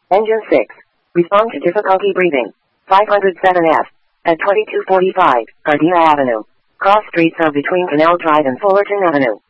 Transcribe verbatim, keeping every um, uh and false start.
Engine six. Respond to difficulty breathing. five hundred seven F. At twenty-two forty-five, Gardena Avenue. Cross streets are between Canal Drive and Fullerton Avenue.